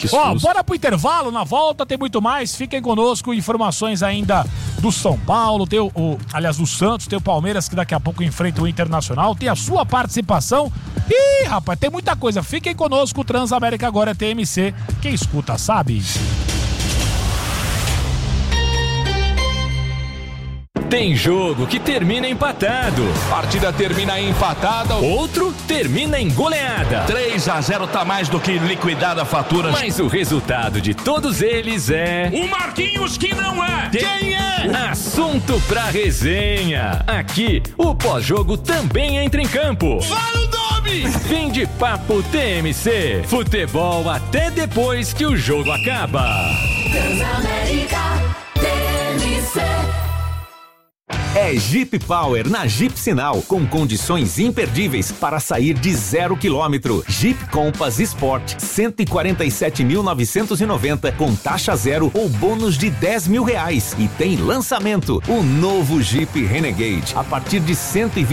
Que susto. Ó, bora pro intervalo, na volta tem muito mais, fiquem conosco, informações ainda do São Paulo, tem aliás, do Santos, tem o Palmeiras que daqui a pouco enfrenta o Internacional, tem a sua participação. Ih, rapaz, tem muita coisa, fiquem conosco, o Transamérica agora é TMC, quem escuta sabe. Tem jogo que termina empatado. Partida termina empatada. Outro termina em goleada. 3-0 tá mais do que liquidada a fatura. Mas o resultado de todos eles é... O Marquinhos que não é. Quem é? Assunto pra resenha. Aqui, o pós-jogo também entra em campo. Fala o nome! Fim de papo TMC. Futebol até depois que o jogo acaba. Transamérica TMC. É Jeep Power na Jeep Sinal, com condições imperdíveis para sair de 0 km. Jeep Compass Sport, 147.990 com taxa zero ou bônus de R$10.000. E tem lançamento, o novo Jeep Renegade, a partir de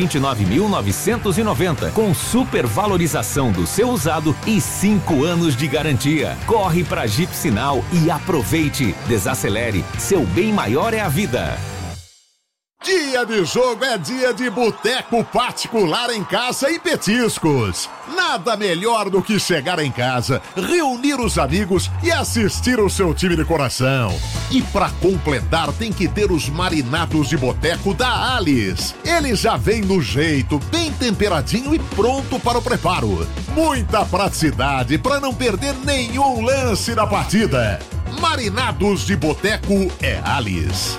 129.990 com supervalorização do seu usado e 5 anos de garantia. Corre pra Jeep Sinal e aproveite. Desacelere, seu bem maior é a vida. Dia de jogo é dia de boteco particular em casa e petiscos. Nada melhor do que chegar em casa, reunir os amigos e assistir o seu time de coração. E pra completar tem que ter os marinados de boteco da Alice. Ele já vem no jeito, bem temperadinho e pronto para o preparo. Muita praticidade para não perder nenhum lance da partida. Marinados de boteco é Alice.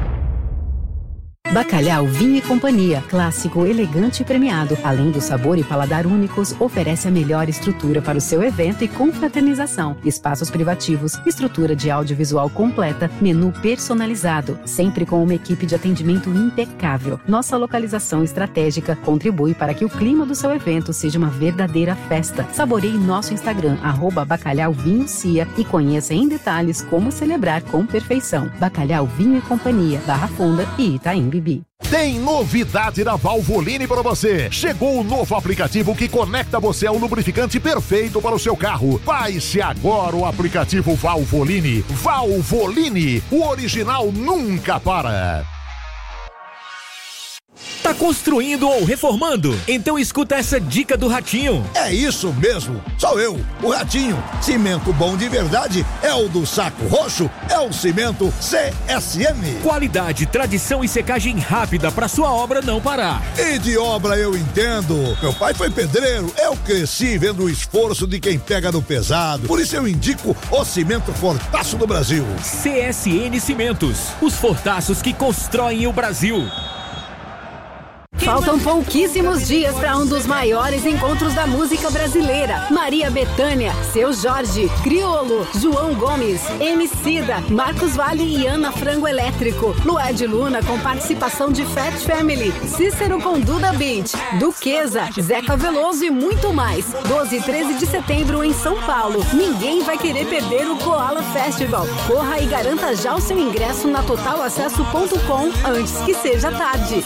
Bacalhau Vinho e Companhia, clássico, elegante e premiado. Além do sabor e paladar únicos, oferece a melhor estrutura para o seu evento e confraternização. Espaços privativos, estrutura de audiovisual completa, menu personalizado, sempre com uma equipe de atendimento impecável. Nossa localização estratégica contribui para que o clima do seu evento seja uma verdadeira festa. Saboreie nosso Instagram, @bacalhauvinhocia, e conheça em detalhes como celebrar com perfeição. Bacalhau Vinho e Companhia, Barra Funda e Itaim Bibi. Tem novidade da Valvoline para você. Chegou o novo aplicativo que conecta você ao lubrificante perfeito para o seu carro. Baixe agora o aplicativo Valvoline. Valvoline, o original nunca para. Tá construindo ou reformando? Então escuta essa dica do Ratinho. É isso mesmo, sou eu, o Ratinho. Cimento bom de verdade é o do Saco Roxo, é o cimento CSM. Qualidade, tradição e secagem rápida pra sua obra não parar. E de obra eu entendo. Meu pai foi pedreiro, eu cresci vendo o esforço de quem pega no pesado. Por isso eu indico o cimento Fortaço do Brasil. CSN Cimentos, os fortaços que constroem o Brasil. Faltam pouquíssimos dias para um dos maiores encontros da música brasileira. Maria Bethânia, Seu Jorge, Criolo, João Gomes, Emicida, Marcos Valle e Ana Frango Elétrico. Lued Luna com participação de Fat Family, Cícero com Duda Beat, Duquesa, Zeca Veloso e muito mais. 12 e 13 de setembro em São Paulo. Ninguém vai querer perder o Koala Festival. Corra e garanta já o seu ingresso na totalacesso.com antes que seja tarde.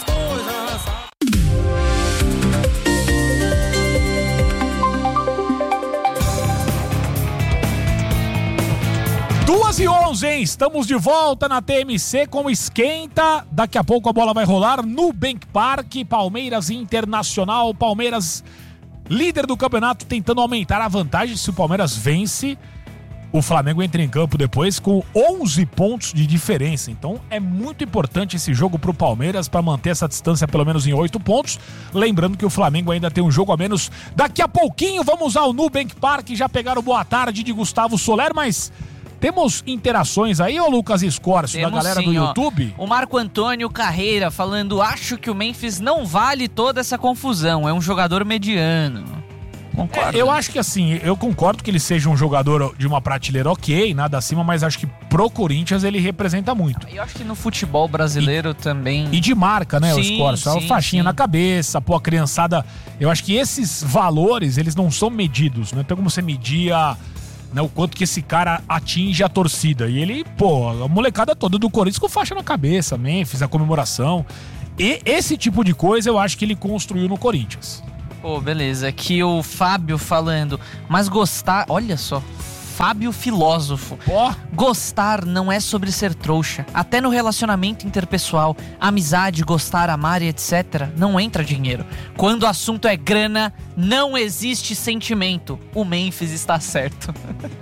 2h11, hein? Estamos de volta na TMC com o Esquenta. Daqui a pouco a bola vai rolar no Bank Park. Palmeiras Internacional. Palmeiras, líder do campeonato, tentando aumentar a vantagem. Se o Palmeiras vence, o Flamengo entra em campo depois com 11 pontos de diferença. Então é muito importante esse jogo pro Palmeiras para manter essa distância pelo menos em 8 pontos. Lembrando que o Flamengo ainda tem um jogo a menos. Daqui a pouquinho vamos ao Nubank Park. Já pegaram boa tarde de Gustavo Soler, mas temos interações aí, ô Lucas Escórcio, da galera do YouTube? O Marco Antônio Carreira falando: acho que o Memphis não vale toda essa confusão, é um jogador mediano. Concordo. Eu acho que assim, eu concordo que ele seja um jogador de uma prateleira ok, nada acima, mas acho que pro Corinthians ele representa muito. Eu acho que no futebol brasileiro também. E de marca, né, o Escórcio? É uma faixinha na cabeça, pô, a criançada. Eu acho que esses valores, eles não são medidos, não tem como você medir o quanto que esse cara atinge a torcida. E ele, pô, a molecada toda do Corinthians com faixa na cabeça, Memphis, a comemoração. E esse tipo de coisa eu acho que ele construiu no Corinthians. Pô, beleza. Aqui o Fábio falando, mas gostar... Olha só. Fábio Filósofo. Gostar não é sobre ser trouxa. Até no relacionamento interpessoal, amizade, gostar, amar e etc., não entra dinheiro. Quando o assunto é grana, não existe sentimento. O Memphis está certo.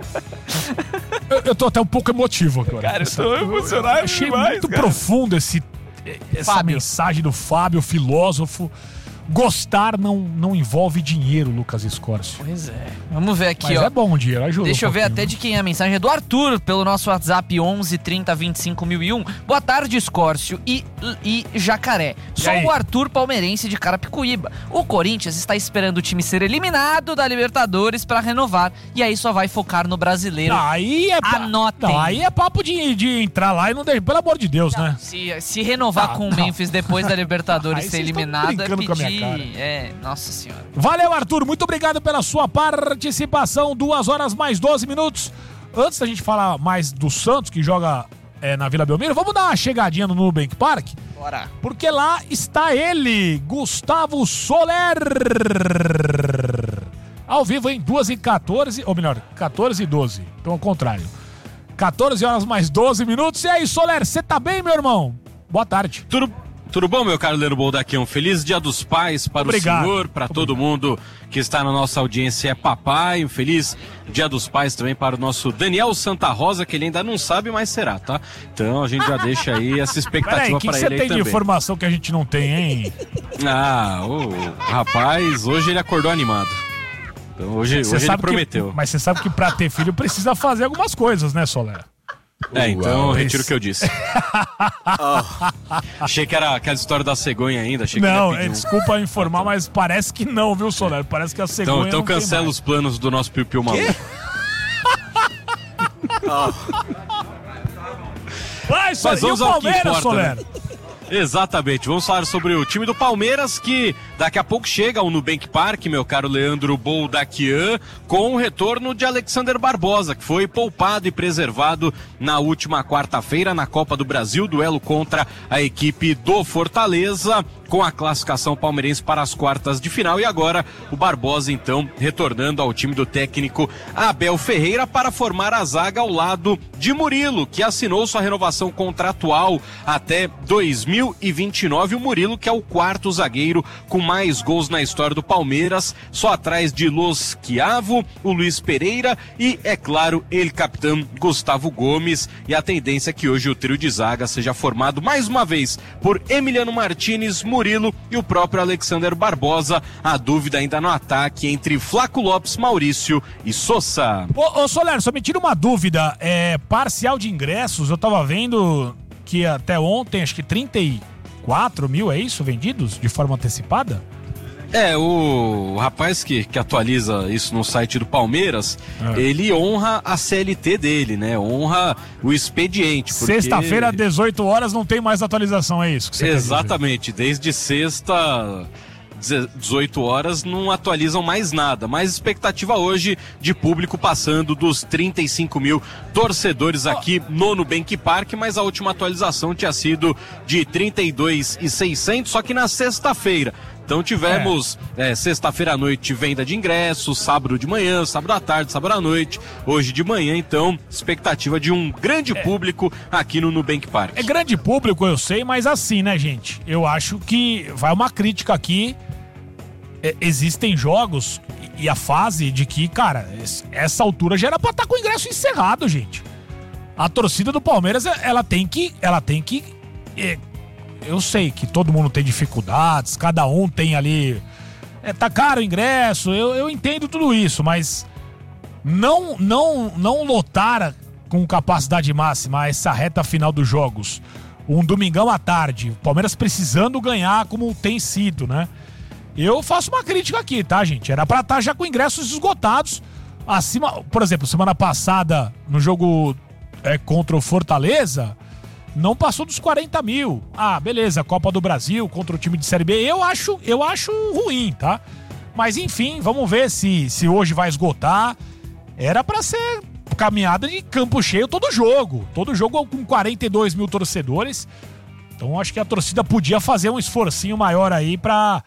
Eu tô até um pouco emotivo agora. Cara, eu tô emocionado. Eu achei demais, muito cara. profundo essa mensagem do Fábio Filósofo. Gostar não envolve dinheiro, Lucas Escorcio. Pois é. Vamos ver aqui, Mas ó. é bom o dinheiro, ajuda. Deixa eu ver até de quem é a mensagem. É do Arthur, pelo nosso WhatsApp 11 30 25 1001. Boa tarde, Escórcio e Jacaré. Sou o Arthur, palmeirense de Carapicuíba. O Corinthians está esperando o time ser eliminado da Libertadores para renovar. E aí só vai focar no brasileiro. Anotem. Não, aí é papo de entrar lá e não deixar. Pelo amor de Deus, né? Se renovar com o Memphis depois da Libertadores ser eliminado, é pedir. Nossa senhora. Valeu, Arthur. Muito obrigado pela sua participação. 2 horas mais 12 minutos. Antes da gente falar mais do Santos, que joga na Vila Belmiro, vamos dar uma chegadinha no Nubank Park? Bora. Porque lá está ele, Gustavo Soler. Ao vivo em 2h14, ou melhor, 14h12. Então, ao contrário. 14 horas mais 12 minutos. E aí, Soler, você tá bem, meu irmão? Boa tarde. Tudo bom, meu caro Leandro Boldaquião? Feliz Dia dos Pais para o senhor, para todo mundo que está na nossa audiência é papai. Um feliz Dia dos Pais também para o nosso Daniel Santa Rosa, que ele ainda não sabe, mas será, tá? Então a gente já deixa aí essa expectativa para ele aí também. O que você tem de informação que a gente não tem, hein? O rapaz, hoje ele acordou animado. Então hoje ele prometeu. Mas você sabe que para ter filho precisa fazer algumas coisas, né, Soler? Então eu retiro o que eu disse. Achei que era aquela história da cegonha ainda. Desculpa informar, mas parece que não, viu, Soler? Parece que a cegonha então cancela os planos do nosso Piu-Piu maluco. Vai, Soler, e o Palmeiras, Soler? Né? Exatamente, vamos falar sobre o time do Palmeiras, que daqui a pouco chega ao Nubank Park, meu caro Leandro Boldaquian, com o retorno de Alexander Barbosa, que foi poupado e preservado na última quarta-feira na Copa do Brasil, duelo contra a equipe do Fortaleza, com a classificação palmeirense para as quartas de final. E agora o Barbosa, então, retornando ao time do técnico Abel Ferreira para formar a zaga ao lado de Murilo, que assinou sua renovação contratual até 2029. O Murilo, que é o quarto zagueiro com mais gols na história do Palmeiras, só atrás de Los Chiavo, o Luiz Pereira e, é claro, ele capitão Gustavo Gomes. E a tendência é que hoje o trio de zaga seja formado mais uma vez por Emiliano Martínez, Murilo e o próprio Alexander Barbosa. A dúvida ainda no ataque entre Flaco Lopes, Maurício e Sosa. Ô Soler, só me tira uma dúvida. Parcial de ingressos, eu tava vendo que até ontem, acho que 34 mil, é isso? Vendidos de forma antecipada? O rapaz que atualiza isso no site do Palmeiras, ele honra a CLT dele, né? Honra o expediente. Porque... Sexta-feira, 18 horas, não tem mais atualização, é isso que você Exatamente, desde sexta... 18 horas não atualizam mais nada, mas expectativa hoje de público passando dos 35 mil torcedores aqui no Nubank Park, mas a última atualização tinha sido de 32.600, só que na sexta-feira. Então tivemos sexta-feira à noite venda de ingressos, sábado de manhã, sábado à tarde, sábado à noite, hoje de manhã, então expectativa de um grande público aqui no Nubank Park. É grande público, eu sei, mas assim, né, gente? Eu acho que vai uma crítica aqui. Existem jogos e a fase de que, cara, essa altura já era pra estar com o ingresso encerrado, gente. A torcida do Palmeiras, ela tem que eu sei que todo mundo tem dificuldades, cada um tem ali... tá caro o ingresso, eu entendo tudo isso, mas não lotar com capacidade máxima essa reta final dos jogos. Um domingão à tarde, o Palmeiras precisando ganhar como tem sido, né? Eu faço uma crítica aqui, tá, gente? Era pra estar já com ingressos esgotados. Acima, por exemplo, semana passada, no jogo contra o Fortaleza... não passou dos 40 mil. Beleza, Copa do Brasil contra o time de Série B. Eu acho ruim, tá? Mas enfim, vamos ver se hoje vai esgotar. Era pra ser caminhada de campo cheio todo jogo. Todo jogo com 42 mil torcedores. Então acho que a torcida podia fazer um esforcinho maior aí pra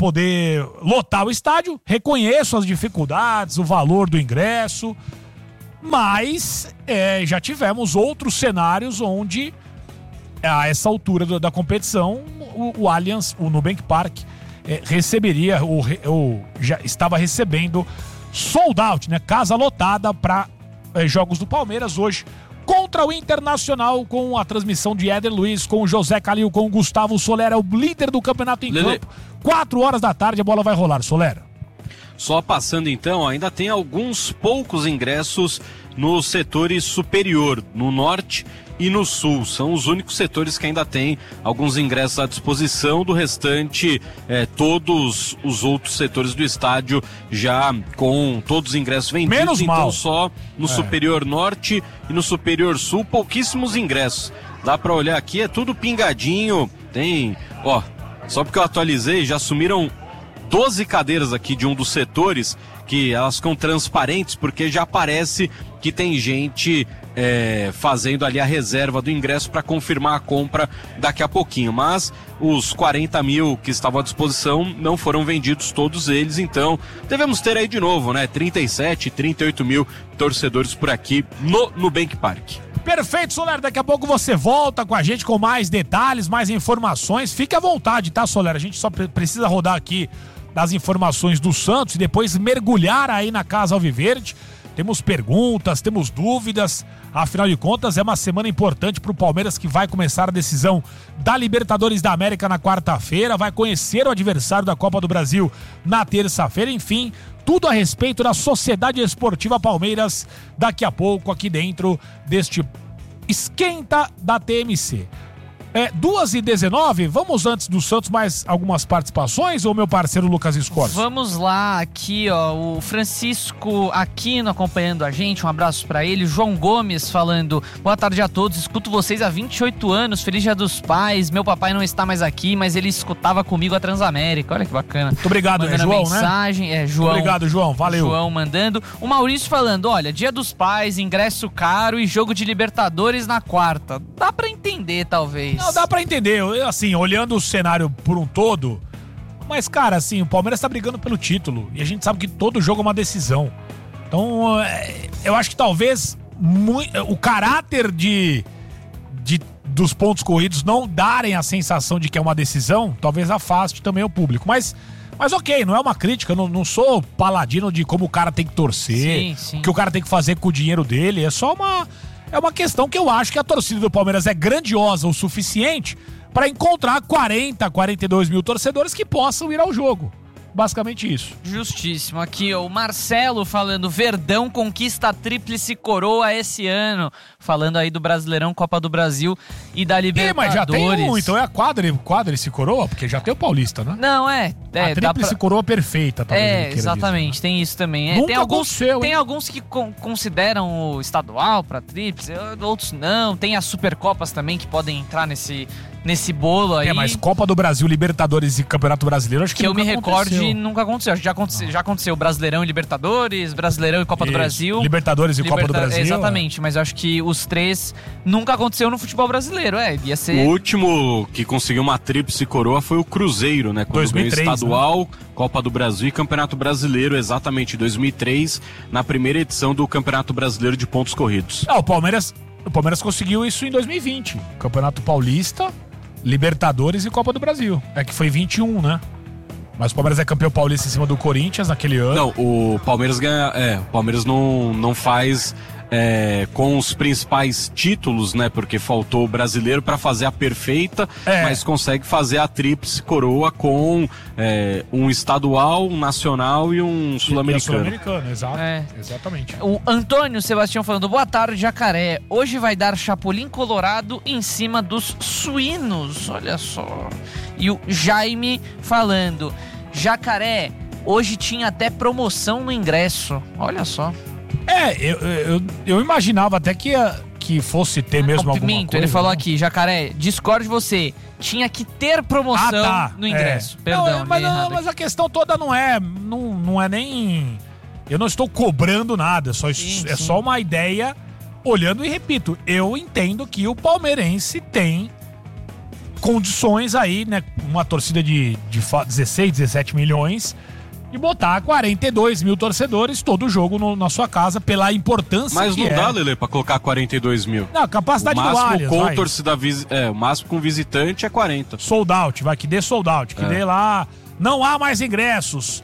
poder lotar o estádio. Reconheço as dificuldades, o valor do ingresso. Mas já tivemos outros cenários onde, a essa altura da competição, o Allianz, o Nubank Park, receberia, já estava recebendo sold out, né? Casa lotada para jogos do Palmeiras hoje contra o Internacional, com a transmissão de Éder Luiz, com o José Calil, com o Gustavo Solera, o líder do campeonato em campo. 4 horas da tarde a bola vai rolar, Solera. Só passando então, ainda tem alguns poucos ingressos nos setores superior, no norte e no sul. São os únicos setores que ainda tem alguns ingressos à disposição. Do restante, todos os outros setores do estádio já com todos os ingressos vendidos. Menos então mal. Só no superior norte e no superior sul, pouquíssimos ingressos. Dá pra olhar aqui, é tudo pingadinho. Tem, só porque eu atualizei, já sumiram 12 cadeiras aqui de um dos setores, que elas ficam transparentes, porque já parece que tem gente fazendo ali a reserva do ingresso para confirmar a compra daqui a pouquinho. Mas os 40 mil que estavam à disposição não foram vendidos todos eles, então devemos ter aí de novo, né? 37, 38 mil torcedores por aqui no Nubank Park. Perfeito, Solera. Daqui a pouco você volta com a gente com mais detalhes, mais informações. Fique à vontade, tá, Solera? A gente só precisa rodar aqui das informações do Santos e depois mergulhar aí na Casa Alviverde. Temos perguntas, temos dúvidas. Afinal de contas, é uma semana importante para o Palmeiras, que vai começar a decisão da Libertadores da América na quarta-feira, vai conhecer o adversário da Copa do Brasil na terça-feira. Enfim, tudo a respeito da Sociedade Esportiva Palmeiras daqui a pouco aqui dentro deste Esquenta da TMC. 2h19, vamos antes do Santos mais algumas participações, ou meu parceiro Lucas Escorcio? Vamos lá, aqui o Francisco Aquino acompanhando a gente, um abraço pra ele. João Gomes falando, boa tarde a todos, escuto vocês há 28 anos, feliz dia dos pais, meu papai não está mais aqui, mas ele escutava comigo a Transamérica, olha que bacana. Muito obrigado, João, mensagem, né? João. Obrigado, João, valeu. João mandando. O Maurício falando, olha, dia dos pais, ingresso caro e jogo de Libertadores na quarta. Dá pra entender, talvez. Não, dá pra entender, assim, olhando o cenário por um todo, mas, cara, assim, o Palmeiras tá brigando pelo título, e a gente sabe que todo jogo é uma decisão. Então, eu acho que talvez o caráter dos pontos corridos não darem a sensação de que é uma decisão, talvez afaste também o público, mas ok, não é uma crítica, eu não sou paladino de como o cara tem que torcer, o que o cara tem que fazer com o dinheiro dele, é só uma questão que eu acho que a torcida do Palmeiras é grandiosa o suficiente para encontrar 40, 42 mil torcedores que possam ir ao jogo. Basicamente isso. Justíssimo. Aqui, o Marcelo falando, Verdão conquista a tríplice coroa esse ano. Falando aí do Brasileirão, Copa do Brasil e da Libertadores. Mas já tem então é a quádrice coroa, porque já tem o Paulista, né? Não, a tríplice coroa perfeita, talvez. Exatamente, dizer, né? Tem isso também. Nunca aconteceu, tem alguns que consideram o estadual pra tríplice, outros não. Tem as Supercopas também que podem entrar nesse bolo aí. Mas Copa do Brasil, Libertadores e Campeonato Brasileiro, acho que eu me recorde, nunca aconteceu. Já aconteceu Brasileirão e Libertadores, Brasileirão e Copa do Brasil. Libertadores e Copa do Brasil. Exatamente, mas eu acho que os três nunca aconteceu no futebol brasileiro, ia ser... O último que conseguiu uma tríplice coroa foi o Cruzeiro, né? Quando 2003, ganhou estadual, né? Copa do Brasil e Campeonato Brasileiro, exatamente, em 2003, na primeira edição do Campeonato Brasileiro de pontos corridos. O Palmeiras conseguiu isso em 2020. Campeonato Paulista, Libertadores e Copa do Brasil. É que foi 21, né? Mas o Palmeiras é campeão paulista em cima do Corinthians naquele ano. Não, o Palmeiras ganha. O Palmeiras não faz com os principais títulos, né? Porque faltou o brasileiro para fazer a perfeita, mas consegue fazer a tríplice coroa com um estadual, um nacional e um sul-americano. Sul-americano, exato. Exatamente. O Antônio Sebastião falando, boa tarde, Jacaré. Hoje vai dar Chapolin Colorado em cima dos suínos, olha só. E o Jaime falando, Jacaré, hoje tinha até promoção no ingresso, olha só. Eu imaginava até que fosse ter mesmo alguma coisa. Ele falou aqui, Jacaré, discordo de você, tinha que ter promoção no ingresso. Perdão, mas a questão toda não é nem... Eu não estou cobrando nada, é só uma ideia, olhando e repito, eu entendo que o palmeirense tem condições aí, né? Uma torcida de 16, 17 milhões e botar 42 mil torcedores todo jogo na sua casa pela importância Mas que não dá, Lelê, pra colocar 42 mil. Não, a capacidade do Allianz. O máximo com visitante é 40. Sold out, que dê sold out, que dê lá... Não há mais ingressos.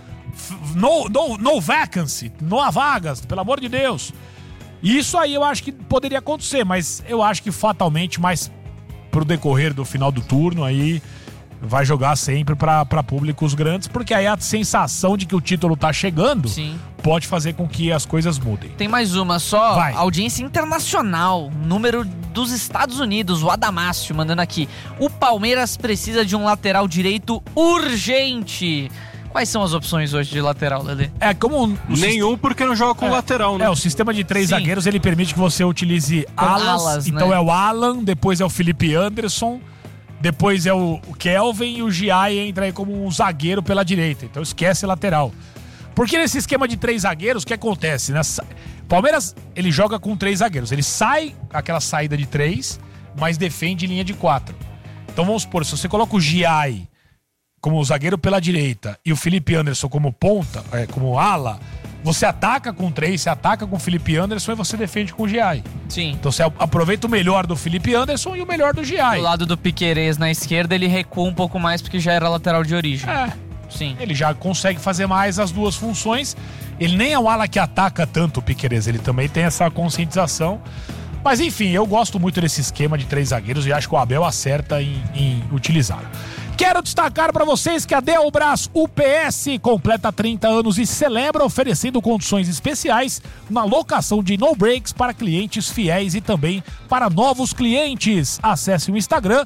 No vacancy. Não há vagas, pelo amor de Deus. Isso aí eu acho que poderia acontecer, mas eu acho que fatalmente, mais pro decorrer do final do turno, aí vai jogar sempre pra públicos grandes, porque aí a sensação de que o título tá chegando pode fazer com que as coisas mudem. Tem mais uma só, audiência internacional, número dos Estados Unidos, o Adamácio mandando aqui. O Palmeiras precisa de um lateral direito urgente. Quais são as opções hoje de lateral, Lelê? Nenhum, porque não joga com lateral, né? O sistema de 3 zagueiros, ele permite que você utilize alas. Então é o Alan, depois é o Felipe Anderson, depois é o Kelvin e o Giai entra aí como um zagueiro pela direita. Então esquece lateral. Porque nesse esquema de 3 zagueiros, o que acontece? Palmeiras, ele joga com 3 zagueiros. Ele sai, aquela saída de 3, mas defende linha de 4. Então vamos supor, se você coloca o Giai como zagueiro pela direita e o Felipe Anderson como ponta, como ala, você ataca com 3, você ataca com o Felipe Anderson e você defende com o Giai. Sim. Então você aproveita o melhor do Felipe Anderson e o melhor do Giai. Do lado do Piquerez na esquerda, ele recua um pouco mais porque já era lateral de origem. Sim. Ele já consegue fazer mais as duas funções. Ele nem é um ala que ataca tanto o Piquerez, ele também tem essa conscientização. Mas enfim, eu gosto muito desse esquema de 3 zagueiros e acho que o Abel acerta em utilizá-lo. Quero destacar para vocês que a Delbras UPS completa 30 anos e celebra oferecendo condições especiais na locação de no breaks para clientes fiéis e também para novos clientes. Acesse o Instagram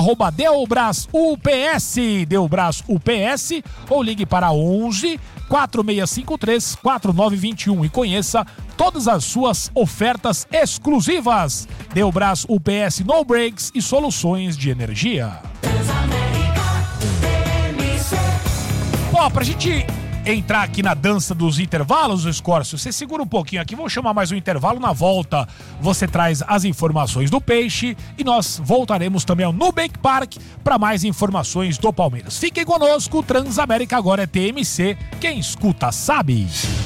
@DelbrasUPS, DelbrasUPS, ou ligue para 11 4653 4921 e conheça todas as suas ofertas exclusivas. Delbras UPS No Breaks e soluções de energia. Ó, pra gente entrar aqui na dança dos intervalos, Escórcio, você segura um pouquinho aqui, vamos chamar mais um intervalo. Na volta você traz as informações do Peixe e nós voltaremos também ao Nubank Park para mais informações do Palmeiras. Fiquem conosco, Transamérica agora é TMC, quem escuta sabe.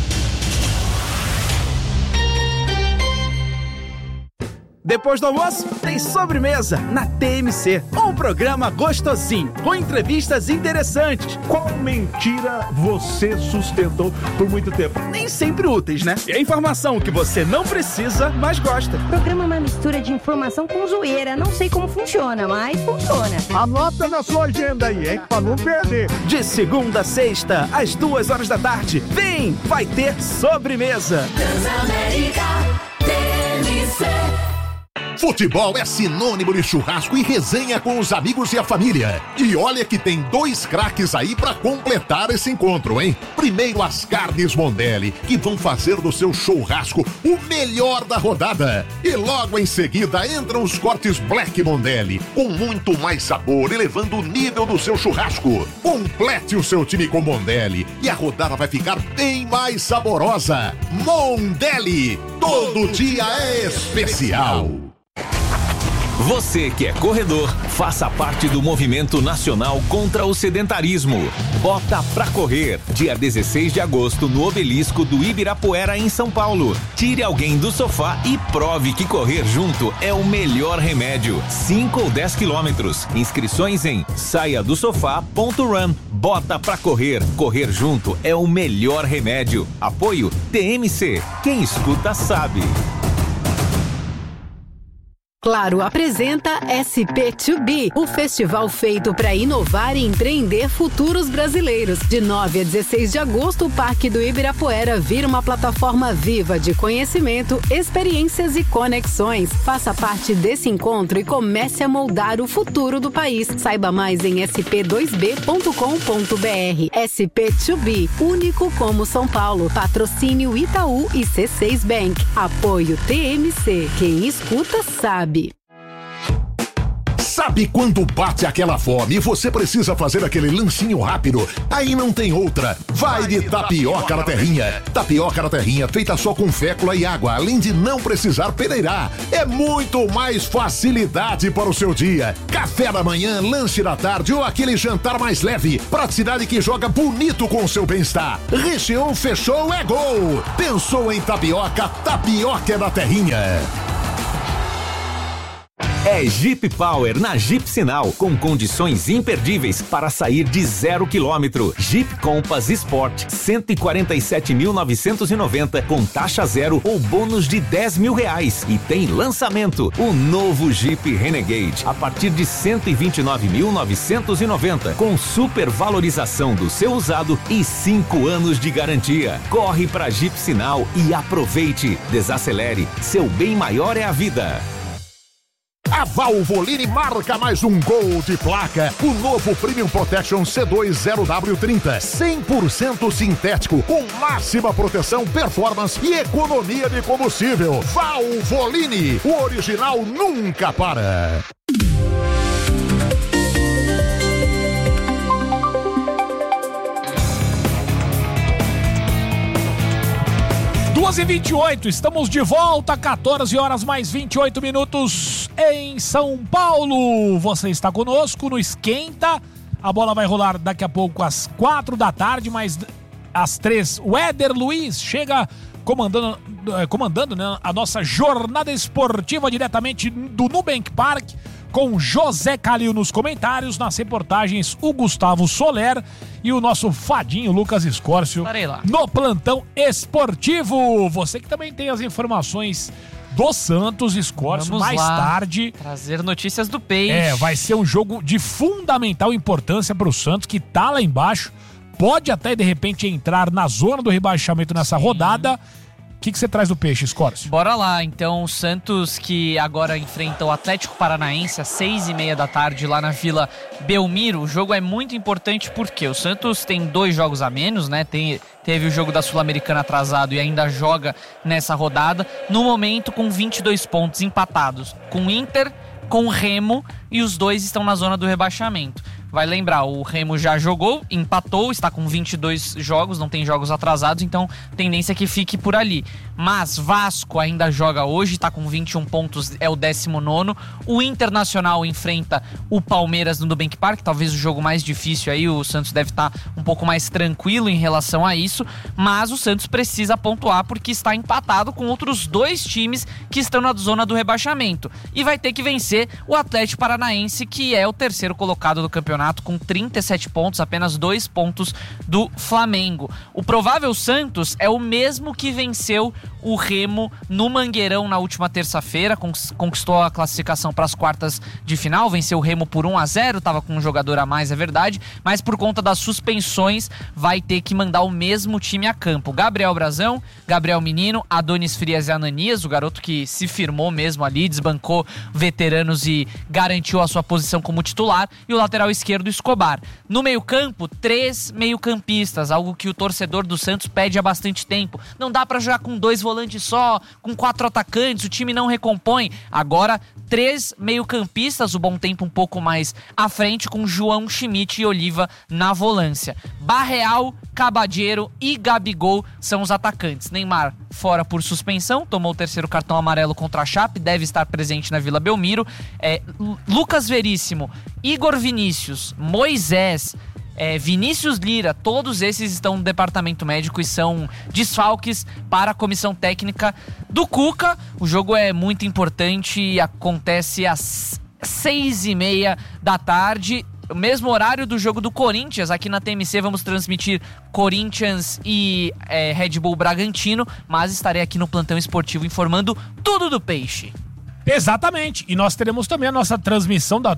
Depois do almoço, tem sobremesa na TMC. Um programa gostosinho, com entrevistas interessantes. Qual mentira você sustentou por muito tempo? Nem sempre úteis, né? E a informação que você não precisa, mas gosta. O programa é uma mistura de informação com zoeira. Não sei como funciona, mas funciona. Anota na sua agenda aí, hein? Pra não perder. De segunda a sexta, às 2h da tarde. Vem, vai ter sobremesa. Transamérica TMC. Futebol é sinônimo de churrasco e resenha com os amigos e a família. E olha que tem 2 craques aí pra completar esse encontro, hein? Primeiro, as carnes Mondelli, que vão fazer do seu churrasco o melhor da rodada. E logo em seguida entram os cortes Black Mondelli, com muito mais sabor, elevando o nível do seu churrasco. Complete o seu time com Mondelli e a rodada vai ficar bem mais saborosa. Mondelli, todo dia é especial. Você que é corredor, faça parte do movimento nacional contra o sedentarismo. Bota pra correr, dia 16 de agosto no Obelisco do Ibirapuera, em São Paulo. Tire alguém do sofá e prove que correr junto é o melhor remédio. 5 ou 10 quilômetros. Inscrições em saiadosofá.run. Bota pra correr, correr junto é o melhor remédio. Apoio TMC, quem escuta sabe. Claro apresenta SP2B, o festival feito para inovar e empreender futuros brasileiros. De 9 a 16 de agosto, o Parque do Ibirapuera vira uma plataforma viva de conhecimento, experiências e conexões. Faça parte desse encontro e comece a moldar o futuro do país. Saiba mais em sp2b.com.br. SP2B, único como São Paulo. Patrocínio Itaú e C6 Bank. Apoio TMC. Quem escuta sabe. Sabe quando bate aquela fome e você precisa fazer aquele lanchinho rápido? Aí não tem outra. Vai de tapioca na terrinha. Tapioca na terrinha feita só com fécula e água, além de não precisar peneirar. É muito mais facilidade para o seu dia. Café da manhã, lanche da tarde ou aquele jantar mais leve. Praticidade que joga bonito com o seu bem-estar. Recheou, fechou, é gol. Pensou em tapioca, tapioca da terrinha. É Jeep Power na Jeep Sinal, com condições imperdíveis para sair de 0 km. Jeep Compass Sport, 147.990 com taxa zero ou bônus de R$10.000. E tem lançamento, o novo Jeep Renegade, a partir de 129.990 com supervalorização do seu usado e 5 anos de garantia. Corre pra Jeep Sinal e aproveite. Desacelere, seu bem maior é a vida. A Valvoline marca mais um gol de placa. O novo Premium Protection C2 0W30, 100% sintético, com máxima proteção, performance e economia de combustível. Valvoline, o original nunca para. Duas e 28, estamos de volta, 14 horas mais 28 minutos em São Paulo. Você está conosco no Esquenta. A bola vai rolar daqui a pouco às 4 da tarde, mas às 3, o Éder Luiz chega comandando né, a nossa jornada esportiva diretamente do Nubank Park, com José Calil nos comentários, nas reportagens o Gustavo Soler e o nosso fadinho Lucas Escórcio no plantão esportivo. Você que também tem as informações do Santos, Escórcio, mais tarde. Trazer notícias do Peixe. Vai ser um jogo de fundamental importância para o Santos, que tá lá embaixo, pode até de repente entrar na zona do rebaixamento nessa rodada. O que você traz do Peixe, Escórcio? Bora lá, então, o Santos que agora enfrenta o Atlético Paranaense às 6h30 da tarde lá na Vila Belmiro. O jogo é muito importante porque o Santos tem 2 jogos a menos, né? Teve o jogo da Sul-Americana atrasado e ainda joga nessa rodada. No momento com 22 pontos empatados com o Inter, com o Remo, e os dois estão na zona do rebaixamento. Vai lembrar, o Remo já jogou, empatou, está com 22 jogos, não tem jogos atrasados, então tendência é que fique por ali. Mas Vasco ainda joga hoje, está com 21 pontos, é o 19º. O Internacional enfrenta o Palmeiras no Nubank Park, talvez o jogo mais difícil aí, o Santos deve estar um pouco mais tranquilo em relação a isso, mas o Santos precisa pontuar porque está empatado com outros 2 times que estão na zona do rebaixamento. E vai ter que vencer o Atlético Paranaense, que é o 3º colocado do campeonato, com 37 pontos, apenas 2 pontos do Flamengo. O provável Santos é o mesmo que venceu o Remo no Mangueirão na última terça-feira, conquistou a classificação para as quartas de final, venceu o Remo por 1-0, estava com um jogador a mais, é verdade, mas por conta das suspensões vai ter que mandar o mesmo time a campo. Gabriel Brazão, Gabriel Menino, Adonis Frias e Ananias, o garoto que se firmou mesmo ali, desbancou veteranos e garantiu a sua posição como titular, e o lateral esquerdo Escobar. No meio-campo, 3 meio-campistas, algo que o torcedor do Santos pede há bastante tempo. Não dá pra jogar com 2 volantes só, com 4 atacantes, o time não recompõe. Agora, 3 meio-campistas, o Bom Tempo um pouco mais à frente, com João Schmidt e Oliva na volância. Barreal, Cabadeiro e Gabigol são os atacantes. Neymar fora por suspensão, tomou o 3º cartão amarelo contra a Chape, deve estar presente na Vila Belmiro. Lucas Veríssimo, Igor Vinícius, Moisés, Vinícius Lira, todos esses estão no departamento médico e são desfalques para a comissão técnica do Cuca. O jogo é muito importante e acontece às 6h30 da tarde. O mesmo horário do jogo do Corinthians. Aqui na TMC vamos transmitir Corinthians e Red Bull Bragantino, mas estarei aqui no plantão esportivo informando tudo do Peixe. Exatamente, e nós teremos também a nossa transmissão da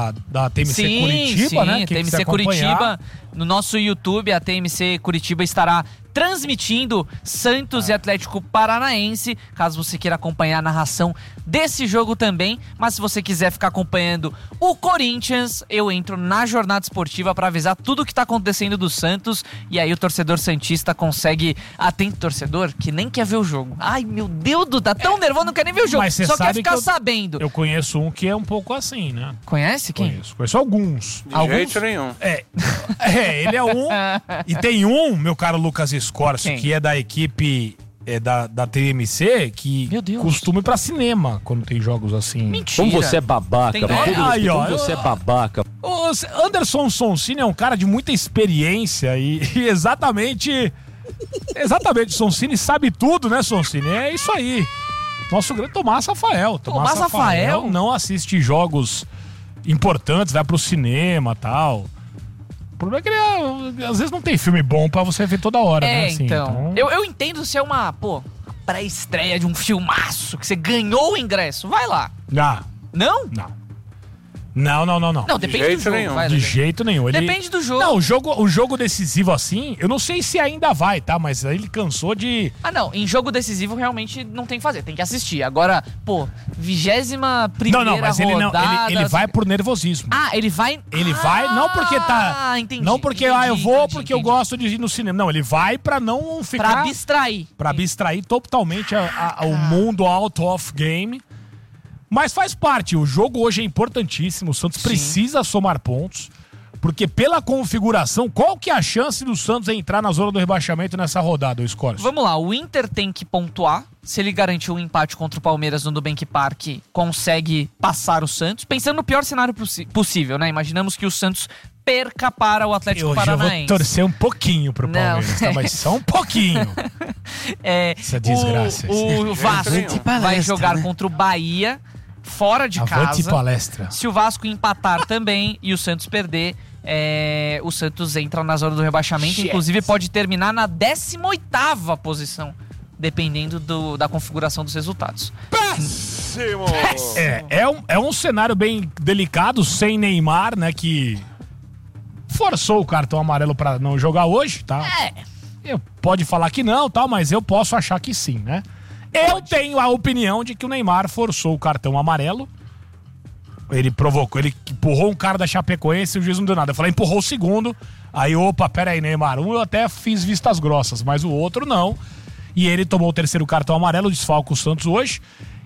TMC Curitiba, né? Sim, TMC Curitiba, no nosso YouTube, a TMC Curitiba estará transmitindo Santos e Atlético Paranaense, caso você queira acompanhar a narração desse jogo também. Mas se você quiser ficar acompanhando o Corinthians, eu entro na Jornada Esportiva para avisar tudo o que tá acontecendo do Santos, e aí o torcedor santista consegue... Atento torcedor que nem quer ver o jogo. Ai, meu Deus, tá tão nervoso, não quer nem ver o jogo, só quer ficar sabendo. Eu conheço um que é um pouco assim, né? Conhece quem? Conheço alguns. De jeito nenhum. Ele é um. E tem um, meu caro Lucas Escorcio, que é da equipe da TMC, que costuma ir pra cinema quando tem jogos assim. Mentira. Como você é babaca. Como você é babaca. O Anderson Sonsini é um cara de muita experiência e exatamente, o Sonsini sabe tudo, né, Sonsini? É isso aí. Nosso grande Tomás Rafael. Tomás Rafael não assiste jogos importantes, vai pro cinema e tal. O problema é que ele, às vezes não tem filme bom pra você ver toda hora, né? Assim, então. Eu entendo se é uma pré-estreia de um filmaço, que você ganhou o ingresso. Vai lá. Não? Não. Não, depende do jogo. De jeito nenhum. Depende do jogo. Não, o jogo decisivo assim, eu não sei se ainda vai, tá? Mas ele cansou de... Não, em jogo decisivo realmente não tem que fazer, tem que assistir. Agora, 21ª Não, mas ele vai por nervosismo. Ele vai... Ele vai, não porque tá... Entendi. Não porque, eu vou porque eu gosto de ir no cinema. Não, ele vai pra não ficar... Pra abstrair. Pra abstrair totalmente o mundo out of game. Mas faz parte, o jogo hoje é importantíssimo, o Santos precisa somar pontos, porque pela configuração, qual que é a chance do Santos entrar na zona do rebaixamento nessa rodada, o Escorcio? Vamos lá, o Inter tem que pontuar, se ele garantir um empate contra o Palmeiras no Nubank Park, consegue passar o Santos, pensando no pior cenário possível, né? Imaginamos que o Santos perca para o Atlético Paranaense. Eu vou torcer um pouquinho pro Palmeiras, tá? Mas só um pouquinho. Essa desgraça. O Vasco vai jogar contra o Bahia, fora de casa. Palestra. Se o Vasco empatar também e o Santos perder, o Santos entra na zona do rebaixamento. Inclusive pode terminar na 18ª posição, dependendo da configuração dos resultados. Péssimo! É um cenário bem delicado, sem Neymar, né, que forçou o cartão amarelo pra não jogar hoje, tá? Pode falar que não, tal, mas eu posso achar que sim, né? Eu tenho a opinião de que o Neymar forçou o cartão amarelo. Ele empurrou um cara da Chapecoense e o juiz não deu nada. Eu falei, empurrou o segundo. Aí, pera aí, Neymar. Eu até fiz vistas grossas, mas o outro não. E ele tomou o terceiro cartão amarelo, desfalca o Santos hoje.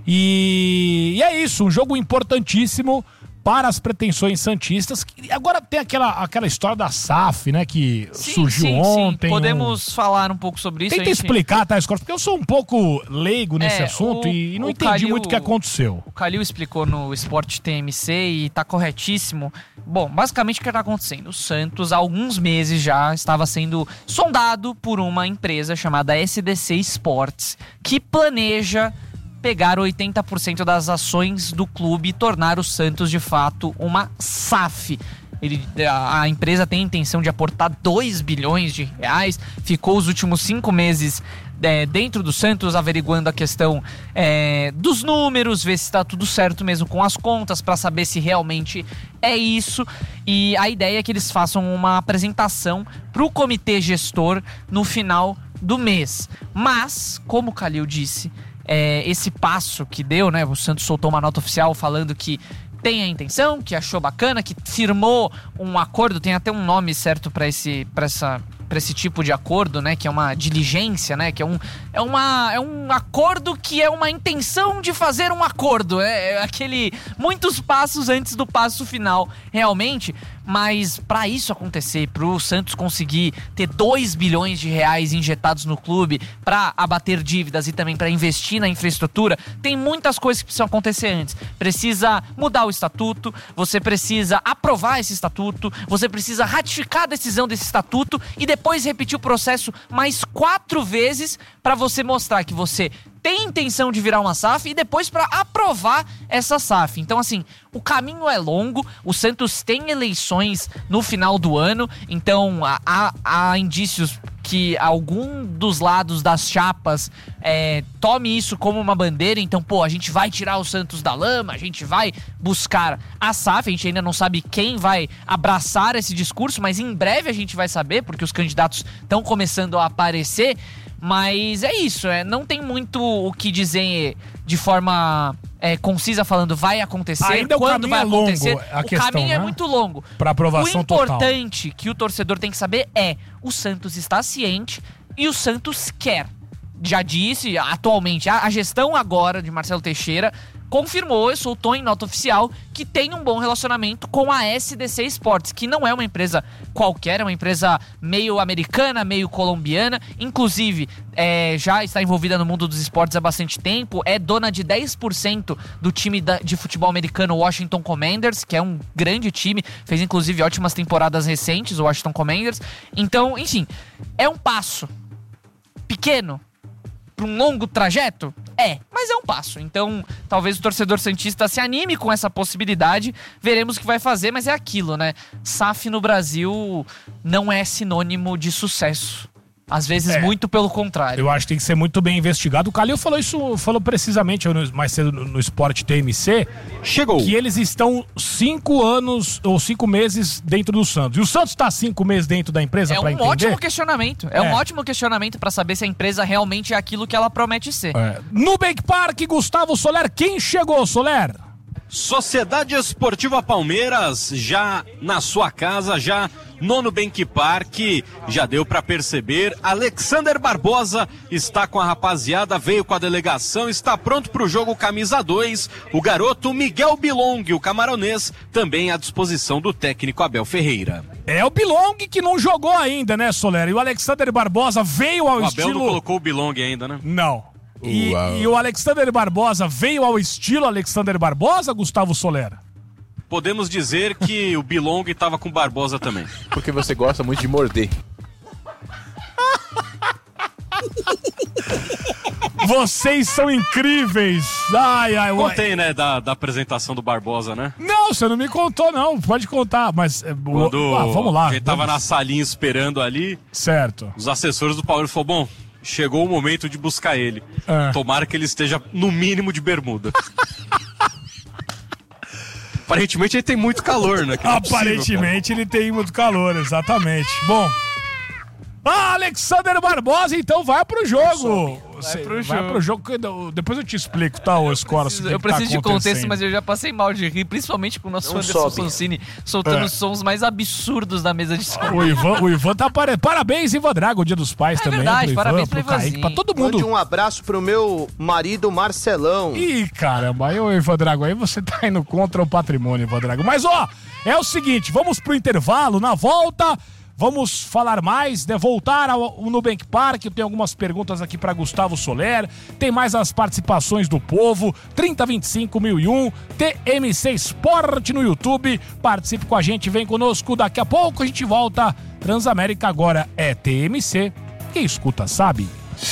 E é isso, um jogo importantíssimo para as pretensões santistas. Agora tem aquela história da SAF, né, que surgiu ontem. Podemos falar um pouco sobre isso. Tenta explicar, tá, Escorcio? Porque eu sou um pouco leigo nesse assunto e não entendi muito o que aconteceu. O Calil explicou no Sport TMC e tá corretíssimo. Bom, basicamente o que tá acontecendo? O Santos, há alguns meses já, estava sendo sondado por uma empresa chamada SDC Sports, que planeja pegar 80% das ações do clube e tornar o Santos, de fato, uma SAF. A empresa tem a intenção de aportar 2 bilhões de reais, ficou os últimos 5 meses dentro do Santos, averiguando a questão dos números, ver se está tudo certo mesmo com as contas, para saber se realmente é isso. E a ideia é que eles façam uma apresentação para o comitê gestor no final do mês. Mas, como o Calil disse, esse passo que deu, né? O Santos soltou uma nota oficial falando que tem a intenção, que achou bacana, que firmou um acordo, tem até um nome certo para esse tipo de acordo, né? Que é uma diligência, né? Que é um acordo que é uma intenção de fazer um acordo. É aquele muitos passos antes do passo final, realmente. Mas para isso acontecer, para o Santos conseguir ter 2 bilhões de reais injetados no clube, para abater dívidas e também para investir na infraestrutura, tem muitas coisas que precisam acontecer antes. Precisa mudar o estatuto, você precisa aprovar esse estatuto, você precisa ratificar a decisão desse estatuto e depois repetir o processo mais 4 vezes para você mostrar que você tem intenção de virar uma SAF e depois para aprovar essa SAF. Então, assim, o caminho é longo, o Santos tem eleições no final do ano, então há indícios que algum dos lados das chapas tome isso como uma bandeira. Então, a gente vai tirar o Santos da lama, a gente vai buscar a SAF. A gente ainda não sabe quem vai abraçar esse discurso, mas em breve a gente vai saber, porque os candidatos estão começando a aparecer. Mas é isso, não tem muito o que dizer de forma concisa falando vai acontecer, ainda quando vai acontecer. A o questão, caminho é né? muito longo. Para aprovação total. O importante que o torcedor tem que saber o Santos está ciente e o Santos quer. Já disse, atualmente, a gestão agora de Marcelo Teixeira confirmou e soltou em nota oficial que tem um bom relacionamento com a SDC Esportes, que não é uma empresa qualquer, é uma empresa meio americana, meio colombiana, inclusive já está envolvida no mundo dos esportes há bastante tempo, é dona de 10% do time de futebol americano Washington Commanders, que é um grande time, fez inclusive ótimas temporadas recentes, o Washington Commanders. Então, enfim, é um passo pequeno para um longo trajeto? Mas é um passo. Então, talvez o torcedor santista se anime com essa possibilidade. Veremos o que vai fazer, mas é aquilo, né? SAF no Brasil não é sinônimo de sucesso. Às vezes, muito pelo contrário. Eu acho que tem que ser muito bem investigado. O Calil falou precisamente mais cedo no Esporte TMC. Chegou. Que eles estão 5 anos ou 5 meses dentro do Santos. E o Santos está 5 meses dentro da empresa para entender? É um ótimo questionamento. É um ótimo questionamento para saber se a empresa realmente é aquilo que ela promete ser. Nubank Park, Gustavo Soler. Quem chegou, Soler? Sociedade Esportiva Palmeiras, já na sua casa, já no Nubank Park, já deu pra perceber. Alexander Barbosa está com a rapaziada, veio com a delegação, está pronto pro jogo camisa 2. O garoto Miguel Bilong, o camaronês, também à disposição do técnico Abel Ferreira. É o Bilong que não jogou ainda, né, Soler? E o Alexander Barbosa veio ao estilo... O Abel não colocou o Bilong ainda, né? Não. E o Alexander Barbosa veio ao estilo Alexander Barbosa, Gustavo Soler? Podemos dizer que o Bilong estava com Barbosa também. Porque você gosta muito de morder. Vocês são incríveis. Contei, né, da apresentação do Barbosa, né? Não, você não me contou, não. Pode contar, mas... vamos lá. A gente tava na salinha esperando ali. Certo. Os assessores do Palmeiras falaram, bom, chegou o momento de buscar ele. Tomara que ele esteja, no mínimo, de bermuda. Aparentemente ele tem muito calor, né? Aparentemente ele tem muito calor, exatamente. Bom... Alexander Barbosa, então vai pro jogo. Vai pro jogo. Depois eu te explico, tá, ô Escola? Eu preciso de contexto, mas eu já passei mal de rir, principalmente com o nosso Anderson Sonsini soltando os sons mais absurdos da mesa de som. O Ivan tá Parabéns, Ivan Drago, o Dia dos Pais também. Verdade, parabéns pro Kaique, pra todo mundo. Mande um abraço pro meu marido Marcelão. Ih, caramba, aí o Ivan Drago, aí você tá indo contra o patrimônio, Ivan Drago. Mas é o seguinte, vamos pro intervalo, na volta... Vamos falar mais, voltar ao Nubank Park. Tem algumas perguntas aqui para Gustavo Soler. Tem mais as participações do povo. 3025.001, TMC Sport no YouTube. Participe com a gente, vem conosco. Daqui a pouco a gente volta. Transamérica agora é TMC. Quem escuta sabe.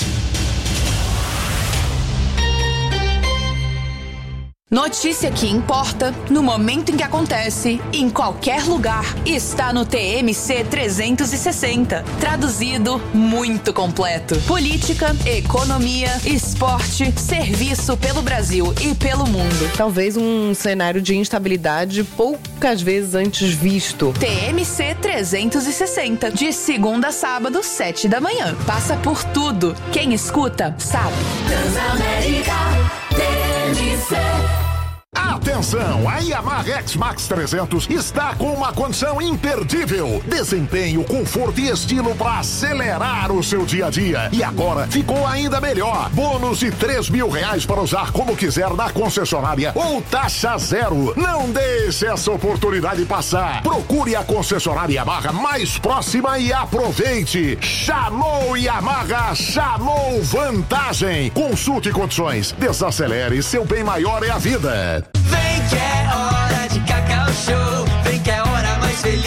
Notícia que importa, no momento em que acontece, em qualquer lugar, está no TMC 360. Traduzido, muito completo. Política, economia, esporte, serviço pelo Brasil e pelo mundo. Talvez um cenário de instabilidade poucas vezes antes visto. TMC 360, de segunda a sábado, 7 da manhã. Passa por tudo. Quem escuta, sabe. Transamérica TMC. Atenção, a Yamaha X-Max 300 está com uma condição imperdível. Desempenho, conforto e estilo para acelerar o seu dia a dia. E agora ficou ainda melhor. Bônus de R$3.000 para usar como quiser na concessionária ou taxa zero. Não deixe essa oportunidade passar. Procure a concessionária Yamaha mais próxima e aproveite. Chamou Yamaha, chamou vantagem. Consulte condições. Desacelere, seu bem maior é a vida. Vem que é hora de Cacau Show, vem que é a hora mais feliz do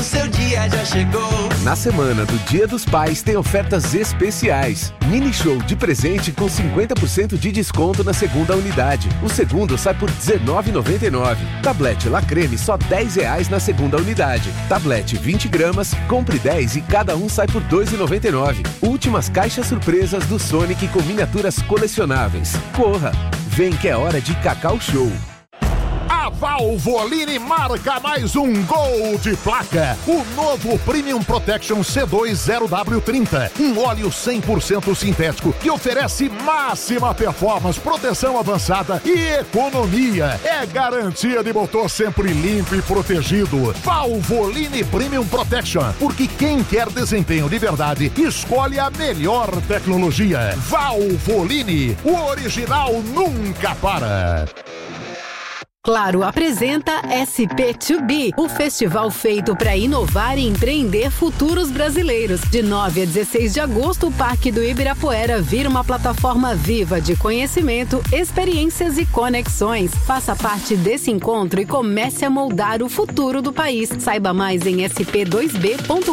seu dia já chegou. Na semana do Dia dos Pais tem ofertas especiais. Mini show de presente com 50% de desconto na segunda unidade. O segundo sai por R$19,99. Tablete La Creme só R$10 na segunda unidade. Tablete 20 gramas, compre 10 e cada um sai por R$2,99. Últimas caixas surpresas do Sonic com miniaturas colecionáveis. Corra! Vem que é hora de Cacau Show. A Valvoline marca mais um gol de placa. O novo Premium Protection C2 0W30. Um óleo 100% sintético que oferece máxima performance, proteção avançada e economia. É garantia de motor sempre limpo e protegido. Valvoline Premium Protection. Porque quem quer desempenho de verdade, escolhe a melhor tecnologia. Valvoline. O original nunca para. Claro apresenta SP2B, o festival feito para inovar e empreender futuros brasileiros. De 9 a 16 de agosto, o Parque do Ibirapuera vira uma plataforma viva de conhecimento, experiências e conexões. Faça parte desse encontro e comece a moldar o futuro do país. Saiba mais em sp2b.com.br.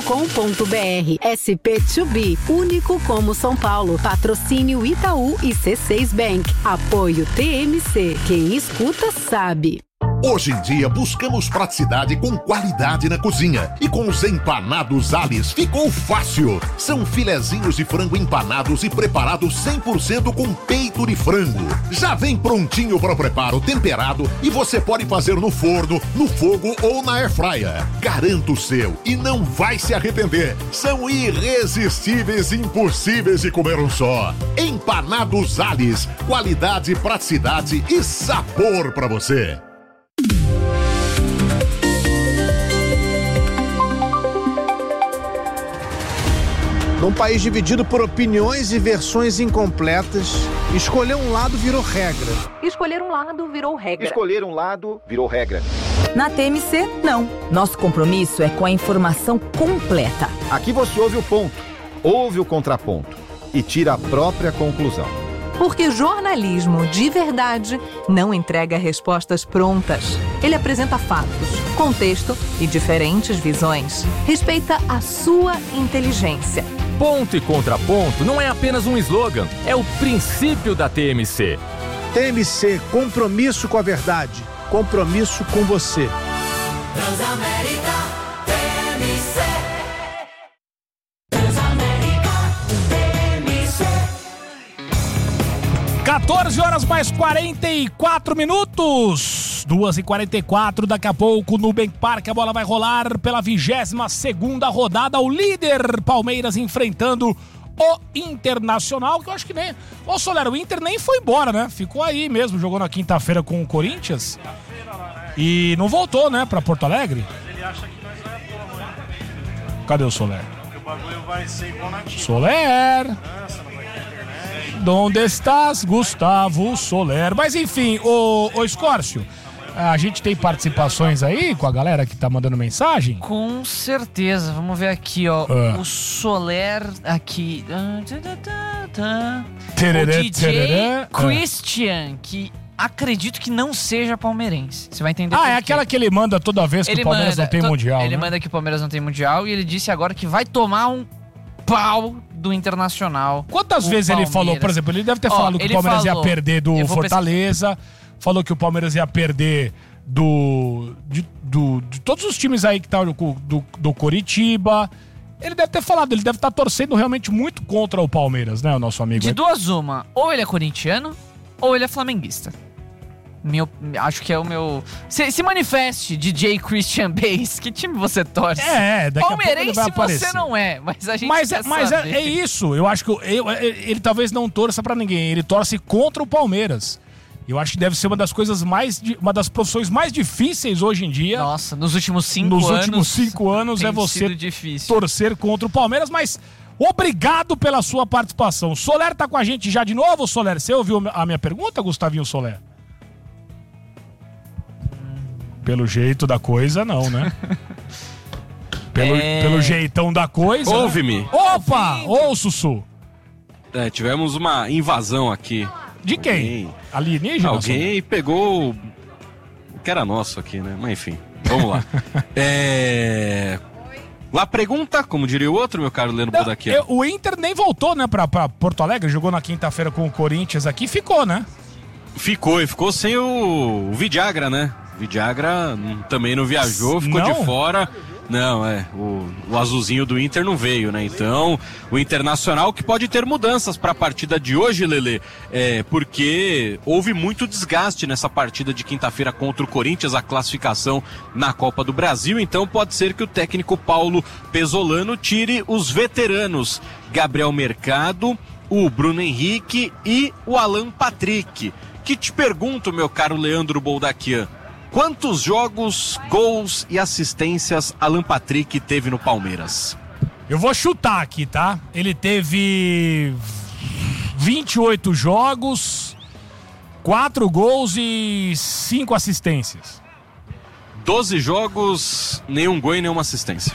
SP2B, único como São Paulo. Patrocínio Itaú e C6 Bank. Apoio TMC. Quem escuta sabe. Hoje em dia buscamos praticidade com qualidade na cozinha. E com os empanados Alice ficou fácil. São filezinhos de frango empanados e preparados 100% com peito de frango. Já vem prontinho para o preparo, temperado, e você pode fazer no forno, no fogo ou na airfryer. Garanta o seu e não vai se arrepender. São irresistíveis e impossíveis de comer um só. Empanados Alice, qualidade, praticidade e sabor para você. Num país dividido por opiniões e versões incompletas, escolher um lado virou regra. Escolher um lado virou regra. Escolher um lado virou regra. Na TMC, não. Nosso compromisso é com a informação completa. Aqui você ouve o ponto, ouve o contraponto e tira a própria conclusão. Porque jornalismo de verdade não entrega respostas prontas. Ele apresenta fatos, contexto e diferentes visões. Respeita a sua inteligência. Ponto e contraponto não é apenas um slogan, é o princípio da TMC. TMC, compromisso com a verdade, compromisso com você. Transamérica, TMC. Transamérica, TMC. 14 horas mais 44 minutos. 2h44, daqui a pouco no Nubank Park a bola vai rolar pela 22ª rodada. O líder Palmeiras enfrentando o Internacional, que eu acho que nem... Ô, Soler, o Inter nem foi embora, né? Ficou aí mesmo, jogou na quinta-feira com o Corinthians. E não voltou, né, pra Porto Alegre? Ele acha que nós vai pôr amanhã. Cadê o Soler? O bagulho vai ser igual na Tia. Soler! Onde estás, Gustavo Soler? Mas enfim, ô Escórcio, a gente tem participações aí com a galera que tá mandando mensagem? Com certeza, vamos ver aqui, ó. O Soler aqui. O DJ Christian, que acredito que não seja palmeirense. Você vai entender por quê. É aquela que ele manda toda vez que o Palmeiras não tem Mundial, Ele né? manda que o Palmeiras não tem Mundial e ele disse agora que vai tomar um pau do Internacional. Quantas vezes ele falou, por exemplo, ele deve ter falado que o Palmeiras ia perder do Fortaleza, falou que o Palmeiras ia perder de todos os times aí que tá do Coritiba. Ele deve ter falado, ele deve estar torcendo realmente muito contra o Palmeiras, né, o nosso amigo? De duas uma, ou ele é corintiano, ou ele é flamenguista. Acho que é o meu... Se manifeste, DJ Christian Base. Que time você torce? Daqui a pouco ele vai Palmeirense aparecer. você não é, mas a gente Mas é isso, eu acho que ele talvez não torça pra ninguém, ele torce contra o Palmeiras. Eu acho que deve ser uma das profissões mais difíceis hoje em dia. Nossa, nos últimos 5 anos. Nos últimos 5 anos é você torcer contra o Palmeiras, mas obrigado pela sua participação. O Soler tá com a gente já de novo, Soler. Você ouviu a minha pergunta, Gustavinho Soler? Pelo jeito da coisa, não, né? Pelo jeitão da coisa. Ouve-me. Né? Opa! Ô, Sussu. Tivemos uma invasão aqui. De quem? Alienígena? Alguém pegou o que era nosso aqui, né? Mas enfim, vamos lá. La pergunta, como diria o outro, meu caro Leandro Bodaquian. O Inter nem voltou, né, pra Porto Alegre, jogou na quinta-feira com o Corinthians aqui, ficou, né? Ficou sem o Vidagra, né? Vidagra também não viajou, ficou de fora. Não, o azulzinho do Inter não veio, né? Então, o Internacional que pode ter mudanças para a partida de hoje, Lelê, porque houve muito desgaste nessa partida de quinta-feira contra o Corinthians, a classificação na Copa do Brasil, então pode ser que o técnico Paulo Pesolano tire os veteranos, Gabriel Mercado, o Bruno Henrique e o Alan Patrick. Que te pergunto, meu caro Leandro Boldaquian, quantos jogos, gols e assistências Alan Patrick teve no Palmeiras? Eu vou chutar aqui, tá? Ele teve 28 jogos, 4 gols e 5 assistências. 12 jogos, nenhum gol e nenhuma assistência.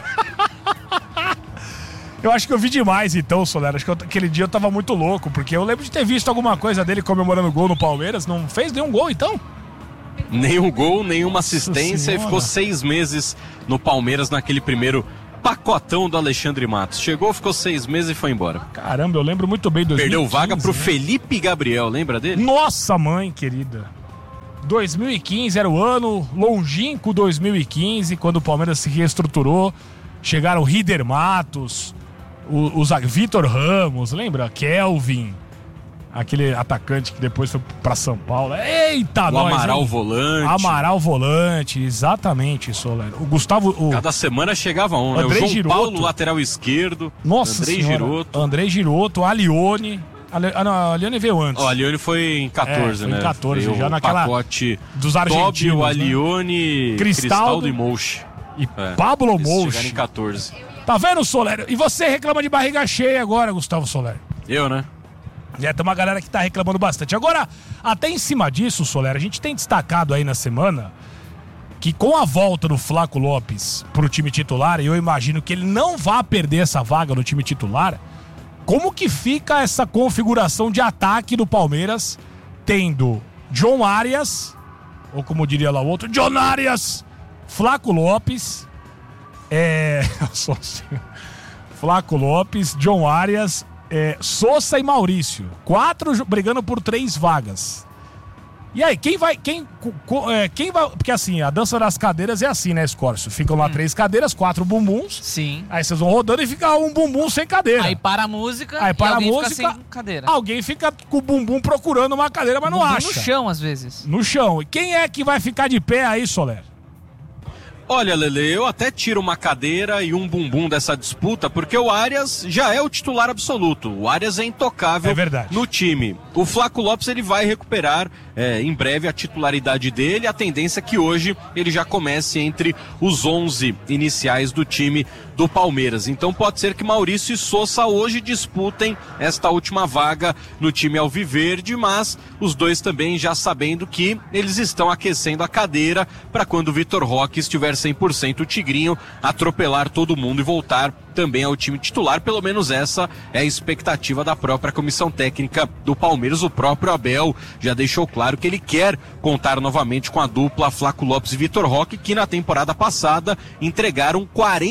Eu acho que eu vi demais então, Soler. Acho que aquele dia eu tava muito louco, porque eu lembro de ter visto alguma coisa dele comemorando gol no Palmeiras. Não fez nenhum gol então? Nenhum gol, nenhuma assistência e ficou 6 meses no Palmeiras naquele primeiro pacotão do Alexandre Matos. Chegou, ficou 6 meses e foi embora. Caramba, eu lembro muito bem. 2015, perdeu vaga pro né? Felipe Gabriel, lembra dele? Nossa mãe querida. 2015 era o ano longínquo 2015, quando o Palmeiras se reestruturou. Chegaram o Rider Matos, o Vitor Ramos, lembra? Kelvin. Aquele atacante que depois foi pra São Paulo. Eita, o nós, Amaral hein? Volante. Amaral Volante, exatamente, Soler. O Gustavo... Cada semana chegava um, né? O João Giroto. Paulo, lateral esquerdo. Nossa Andrei senhora. Giroto. Andrei Giroto, Alione. A Alione veio antes. O Alione foi em 14, foi né? em 14, veio já naquela... pacote dos argentinos, o Alione, né? Cristaldo e Mouche. E Pablo Mouche. Chegaram em 14. Tá vendo, Soler? E você reclama de barriga cheia agora, Gustavo Soler. Eu, né? Tem uma galera que tá reclamando bastante. Agora, até em cima disso, Soler, a gente tem destacado aí na semana que com a volta do Flaco Lopes pro time titular, e eu imagino que ele não vá perder essa vaga no time titular, como que fica essa configuração de ataque do Palmeiras, tendo John Arias, ou como diria lá o outro, John Arias, Flaco Lopes, Flaco Lopes, John Arias, Sousa e Maurício. 4 brigando por 3 vagas. E aí, quem vai... Porque assim, a dança das cadeiras é assim, né, Escórcio? Ficam lá 3 cadeiras, 4 bumbuns. Sim. Aí vocês vão rodando e fica um bumbum sem cadeira. Aí para a música aí para a música, fica sem cadeira. Alguém fica com o bumbum procurando uma cadeira, mas não acha. No chão, às vezes. No chão. E quem é que vai ficar de pé aí, Soler? Olha, Lele, eu até tiro uma cadeira e um bumbum dessa disputa, porque o Arias já é o titular absoluto. O Arias é intocável no time. O Flaco Lopes ele vai recuperar em breve a titularidade dele. A tendência é que hoje ele já comece entre os 11 iniciais do time do Palmeiras. Então pode ser que Maurício e Sousa hoje disputem esta última vaga no time alviverde, mas os dois também já sabendo que eles estão aquecendo a cadeira para quando o Vitor Roque estiver 100% o Tigrinho atropelar todo mundo e voltar também ao time titular. Pelo menos essa é a expectativa da própria comissão técnica do Palmeiras. O próprio Abel já deixou claro que ele quer contar novamente com a dupla Flaco Lopes e Vitor Roque, que na temporada passada entregaram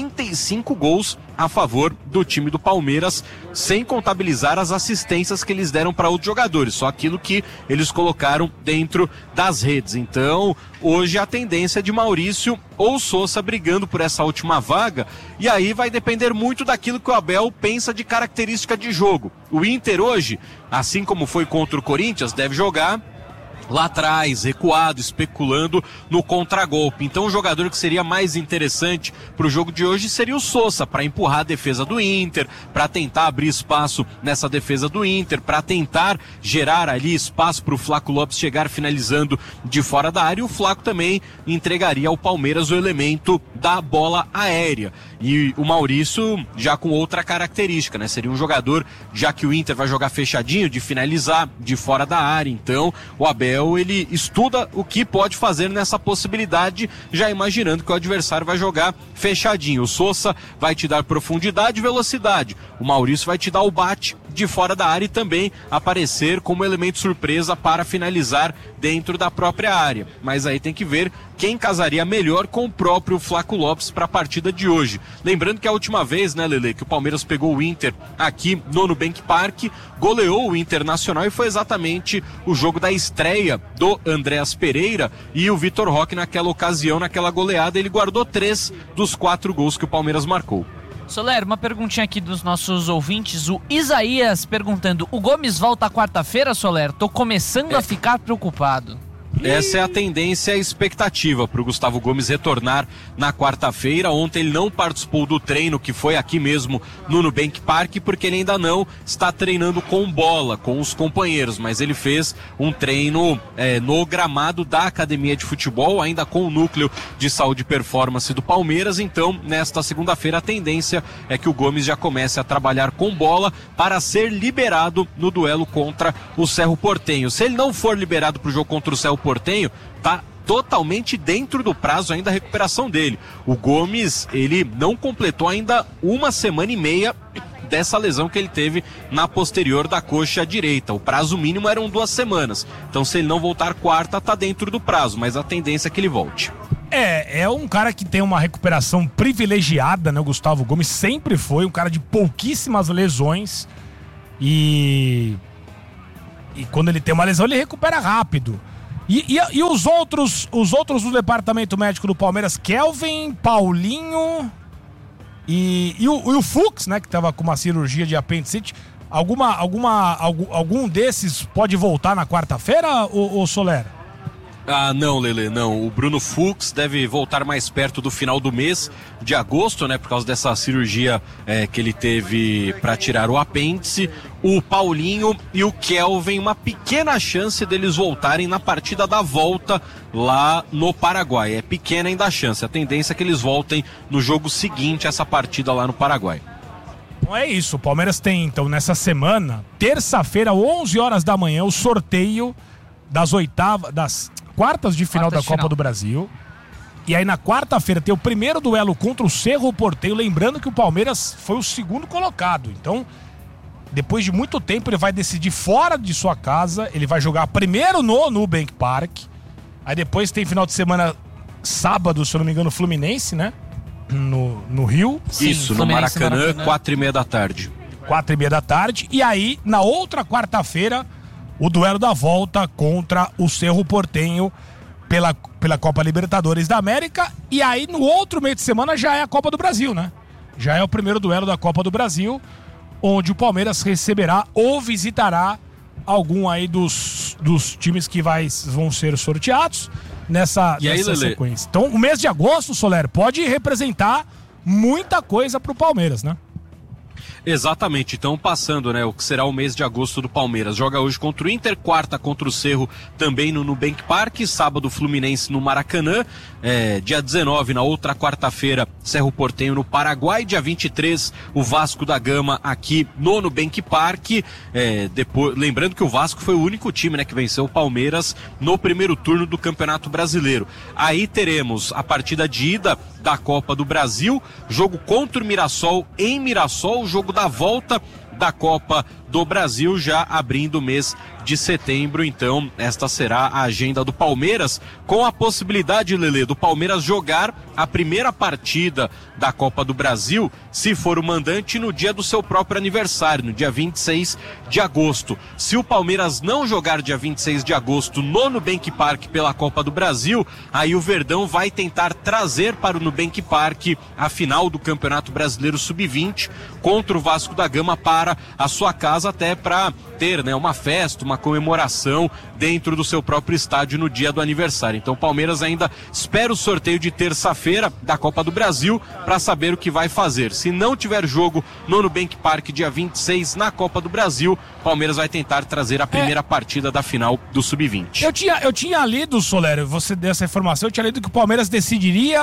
45 gols a favor do time do Palmeiras, sem contabilizar as assistências que eles deram para outros jogadores, só aquilo que eles colocaram dentro das redes. Então, hoje a tendência é de Maurício ou Sousa brigando por essa última vaga, e aí vai depender muito daquilo que o Abel pensa de característica de jogo. O Inter hoje, assim como foi contra o Corinthians, deve jogar lá atrás, recuado, especulando no contragolpe. Então o jogador que seria mais interessante para o jogo de hoje seria o Sousa, para empurrar a defesa do Inter, para tentar abrir espaço nessa defesa do Inter, para tentar gerar ali espaço para o Flaco Lopes chegar finalizando de fora da área. E o Flaco também entregaria ao Palmeiras o elemento da bola aérea. E o Maurício já com outra característica, né? Seria um jogador, já que o Inter vai jogar fechadinho, de finalizar de fora da área. Então o Abel ele estuda o que pode fazer nessa possibilidade, já imaginando que o adversário vai jogar fechadinho. O Sousa vai te dar profundidade e velocidade. O Maurício vai te dar o bate de fora da área e também aparecer como elemento surpresa para finalizar dentro da própria área. Mas aí tem que ver quem casaria melhor com o próprio Flaco Lopes para a partida de hoje. Lembrando que a última vez, né, Lelê, que o Palmeiras pegou o Inter aqui no Nubank Park, goleou o Internacional e foi exatamente o jogo da estreia do Andréas Pereira e o Vitor Roque naquela ocasião, naquela goleada, ele guardou 3 dos 4 gols que o Palmeiras marcou. Soler, uma perguntinha aqui dos nossos ouvintes. O Isaías perguntando: o Gomes volta quarta-feira, Soler? Tô começando a ficar preocupado. Essa é a tendência e a expectativa para o Gustavo Gomes retornar na quarta-feira. Ontem ele não participou do treino que foi aqui mesmo no Nubank Park, porque ele ainda não está treinando com bola, com os companheiros, mas ele fez um treino no gramado da Academia de Futebol, ainda com o núcleo de saúde e performance do Palmeiras. Então, nesta segunda-feira, a tendência é que o Gomes já comece a trabalhar com bola para ser liberado no duelo contra o Cerro Porteño. Se ele não for liberado para o jogo contra o Cerro Porteño, tá totalmente dentro do prazo ainda a recuperação dele. O Gomes, ele não completou ainda 1 semana e meia dessa lesão que ele teve na posterior da coxa direita. O prazo mínimo eram 2 semanas. Então, se ele não voltar quarta, tá dentro do prazo, mas a tendência é que ele volte. É um cara que tem uma recuperação privilegiada, né? O Gustavo Gomes sempre foi um cara de pouquíssimas lesões e quando ele tem uma lesão, ele recupera rápido. E os outros do departamento médico do Palmeiras, Kelvin, Paulinho e o Fux, né, que tava com uma cirurgia de apendicite. Algum desses pode voltar na quarta-feira, ô Soler? Ah, não, Lelê, não. O Bruno Fux deve voltar mais perto do final do mês de agosto, né? Por causa dessa cirurgia que ele teve para tirar o apêndice. O Paulinho e o Kelvin, uma pequena chance deles voltarem na partida da volta lá no Paraguai. É pequena ainda a chance. A tendência é que eles voltem no jogo seguinte a essa partida lá no Paraguai. Então é isso. O Palmeiras tem, então, nessa semana, terça-feira, 11 horas da manhã, o sorteio das quartas de final da Copa do Brasil. E aí na quarta-feira tem o primeiro duelo contra o Cerro Porteño, lembrando que o Palmeiras foi o segundo colocado. Então, depois de muito tempo, ele vai decidir fora de sua casa, ele vai jogar primeiro no Nubank Park. Aí depois tem final de semana, sábado, se eu não me engano, Fluminense, né? No Rio. Isso, no Maracanã, 4h30 da tarde. 4h30 da tarde. E aí, na outra quarta-feira, o duelo da volta contra o Cerro Porteño pela Copa Libertadores da América. E aí, no outro meio de semana, já é a Copa do Brasil, né? Já é o primeiro duelo da Copa do Brasil, onde o Palmeiras receberá ou visitará algum aí dos times que vão ser sorteados nessa sequência. Então, o mês de agosto, Soler, pode representar muita coisa pro Palmeiras, né? Exatamente, então passando, né, o que será o mês de agosto do Palmeiras. Joga hoje contra o Inter, quarta contra o Cerro também no Nubank Park, sábado Fluminense no Maracanã, dia 19, na outra quarta-feira, Cerro Porteño no Paraguai, dia 23, o Vasco da Gama aqui no Nubank Park, depois, lembrando que o Vasco foi o único time, né, que venceu o Palmeiras no primeiro turno do Campeonato Brasileiro. Aí teremos a partida de ida da Copa do Brasil, jogo contra o Mirassol em Mirassol, jogo da volta da Copa do Brasil, já abrindo o mês de setembro. Então, esta será a agenda do Palmeiras, com a possibilidade, Lelê, do Palmeiras jogar a primeira partida da Copa do Brasil, se for o mandante, no dia do seu próprio aniversário, no dia 26 de agosto. Se o Palmeiras não jogar dia 26 de agosto no Nubank Park pela Copa do Brasil, aí o Verdão vai tentar trazer para o Nubank Park a final do Campeonato Brasileiro Sub-20 contra o Vasco da Gama para a sua casa, até para ter, né, uma festa, uma comemoração dentro do seu próprio estádio no dia do aniversário. Então o Palmeiras ainda espera o sorteio de terça-feira da Copa do Brasil para saber o que vai fazer. Se não tiver jogo no Nubank Park dia 26 na Copa do Brasil, o Palmeiras vai tentar trazer a primeira partida da final do Sub-20. Eu tinha lido, Soler, você deu essa informação, eu tinha lido que o Palmeiras decidiria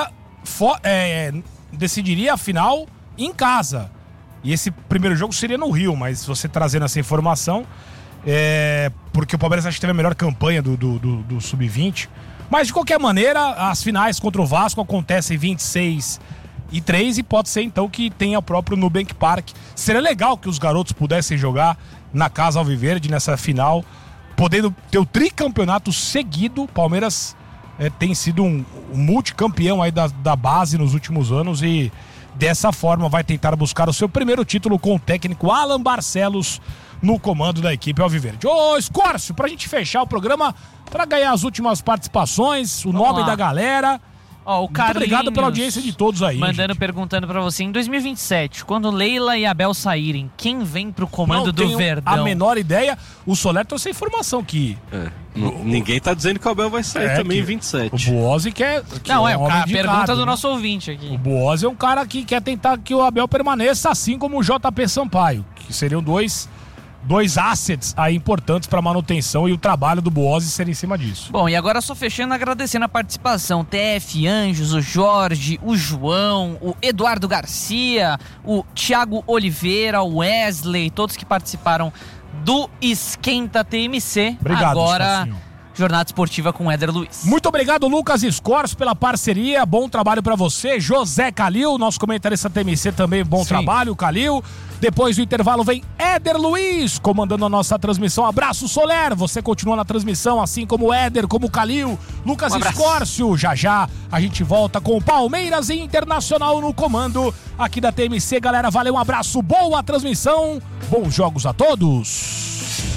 a final em casa. E esse primeiro jogo seria no Rio, mas você trazendo essa informação, porque o Palmeiras acho que teve a melhor campanha do Sub-20. Mas de qualquer maneira, as finais contra o Vasco acontecem 26 e 3 e pode ser então que tenha o próprio Nubank Park. Seria legal que os garotos pudessem jogar na Casa Alviverde nessa final, podendo ter o tricampeonato seguido. Palmeiras tem sido um multicampeão aí da base nos últimos anos e dessa forma vai tentar buscar o seu primeiro título com o técnico Alan Barcelos no comando da equipe alviverde. Ô, Escórcio, pra gente fechar o programa, pra ganhar as últimas participações, o nome da galera. Ó, o Carlinhos, muito obrigado pela audiência de todos aí. Perguntando pra você, em 2027, quando Leila e Abel saírem, quem vem pro comando do Verdão? A menor ideia. O Soler trouxe a informação que... Ninguém tá dizendo que o Abel vai sair também em 27. O Boazzi quer... a pergunta do nosso ouvinte aqui. O Boazzi é um cara que quer tentar que o Abel permaneça, assim como o JP Sampaio, que seriam dois assets aí importantes para manutenção e o trabalho do Boazzi ser em cima disso. Bom, e agora só fechando, agradecendo a participação, TF Anjos, o Jorge, o João, o Eduardo Garcia, o Thiago Oliveira, o Wesley, todos que participaram do Esquenta TMC. Obrigado, agora, Escocinho. Jornada Esportiva com Éder Luiz. Muito obrigado, Lucas Escorço, pela parceria. Bom trabalho pra você. José Calil, nosso comentarista TMC também, bom trabalho, Calil. Depois do intervalo vem Éder Luiz, comandando a nossa transmissão. Abraço, Soler. Você continua na transmissão, assim como o Éder, como o Calil. Lucas Escorço. Já a gente volta com o Palmeiras e Internacional no comando aqui da TMC. Galera, valeu, um abraço, boa transmissão. Bons jogos a todos.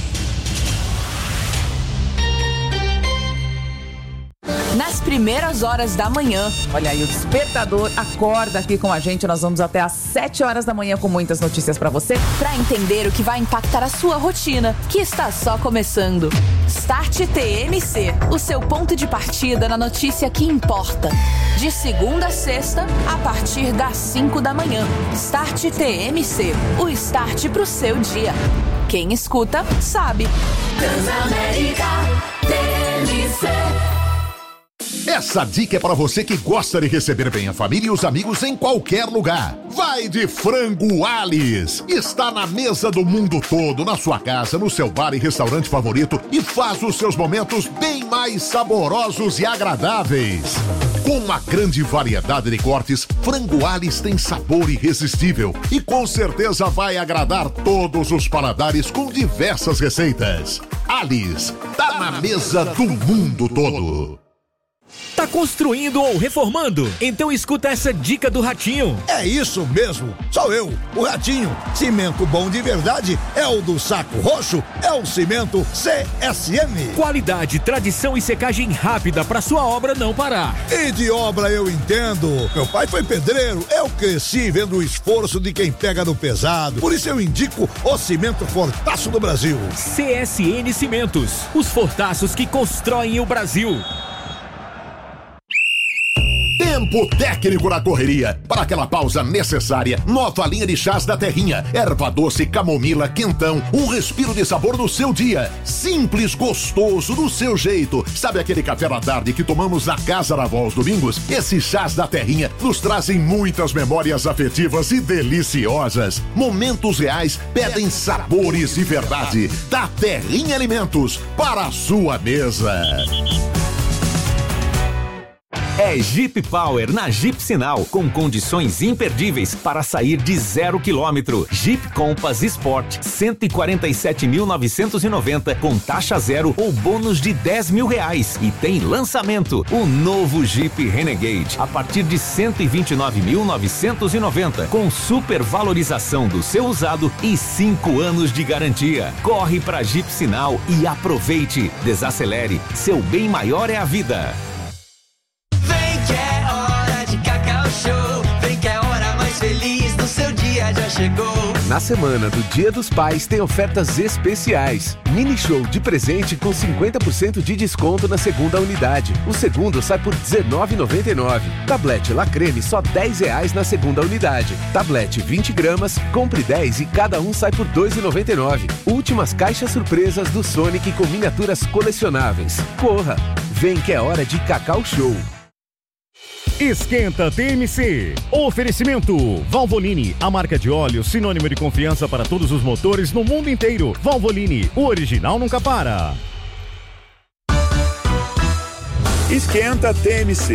Nas primeiras horas da manhã. Olha aí, o Despertador acorda aqui com a gente. Nós vamos até às 7 horas da manhã com muitas notícias pra você. Pra entender o que vai impactar a sua rotina, que está só começando. Start TMC, o seu ponto de partida na notícia que importa. De segunda a sexta, a partir das 5 da manhã. Start TMC, o start pro seu dia. Quem escuta, sabe. Transamérica TMC. Essa dica é para você que gosta de receber bem a família e os amigos em qualquer lugar. Vai de Frango Alice. Está na mesa do mundo todo, na sua casa, no seu bar e restaurante favorito e faz os seus momentos bem mais saborosos e agradáveis. Com uma grande variedade de cortes, Frango Alice tem sabor irresistível e com certeza vai agradar todos os paladares com diversas receitas. Alice, tá na mesa do mundo todo. Tá construindo ou reformando? Então escuta essa dica do Ratinho. É isso mesmo, sou eu, o Ratinho. Cimento bom de verdade é o do Saco Roxo, é o cimento CSM. Qualidade, tradição e secagem rápida pra sua obra não parar. E de obra eu entendo. Meu pai foi pedreiro, eu cresci vendo o esforço de quem pega no pesado. Por isso eu indico o cimento Fortaço do Brasil. CSN Cimentos, os fortaços que constroem o Brasil. Tempo técnico na correria. Para aquela pausa necessária, nova linha de chás da Terrinha. Erva doce, camomila, quentão. Um respiro de sabor no seu dia. Simples, gostoso, do seu jeito. Sabe aquele café da tarde que tomamos na casa da avó aos domingos? Esses chás da Terrinha nos trazem muitas memórias afetivas e deliciosas. Momentos reais pedem sabores de verdade. Da Terrinha Alimentos, para a sua mesa. É Jeep Power na Jeep Sinal, com condições imperdíveis para sair de 0 km. Jeep Compass Sport, 147.990 com taxa zero ou bônus de R$10.000. E tem lançamento, o novo Jeep Renegade, a partir de 129.990 com supervalorização do seu usado e 5 anos de garantia. Corre pra Jeep Sinal e aproveite. Desacelere, seu bem maior é a vida. Feliz do seu dia já chegou. Na semana do Dia dos Pais tem ofertas especiais. Mini show de presente com 50% de desconto na segunda unidade. O segundo sai por R$19,99. Tablete La Creme só R$10 na segunda unidade. Tablete 20 gramas, compre 10 e cada um sai por R$2,99. Últimas caixas surpresas do Sonic com miniaturas colecionáveis. Corra! Vem que é hora de Cacau Show. Esquenta TMC. Oferecimento Valvoline, a marca de óleo sinônimo de confiança para todos os motores no mundo inteiro. Valvoline, o original nunca para. Esquenta TMC.